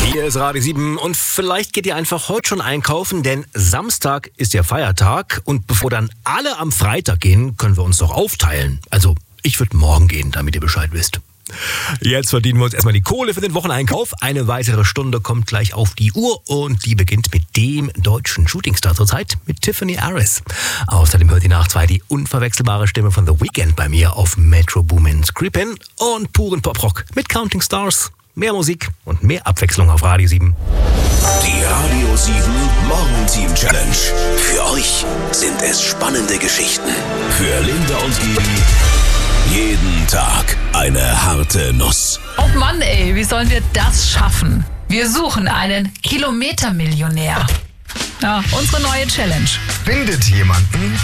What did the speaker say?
Hier ist Radio 7 und vielleicht geht ihr einfach heute schon einkaufen, denn Samstag ist ja Feiertag und bevor dann alle am Freitag gehen, können wir uns doch aufteilen. Also ich würde morgen gehen, damit ihr Bescheid wisst. Jetzt verdienen wir uns erstmal die Kohle für den Wocheneinkauf. Eine weitere Stunde kommt gleich auf die Uhr und die beginnt mit dem deutschen Shootingstar zurzeit, mit Tiffany Harris. Außerdem hört ihr nach 2 die unverwechselbare Stimme von The Weeknd bei mir auf Metro Boomin's Creepin' und puren Poprock mit Counting Stars. Mehr Musik und mehr Abwechslung auf Radio 7. Die Radio 7 Morgenteam Challenge. Für euch sind es spannende Geschichten. Für Linda und Gibi jeden Tag eine harte Nuss. Oh Mann, ey, wie sollen wir das schaffen? Wir suchen einen Kilometermillionär. Ja, unsere neue Challenge. Findet jemanden,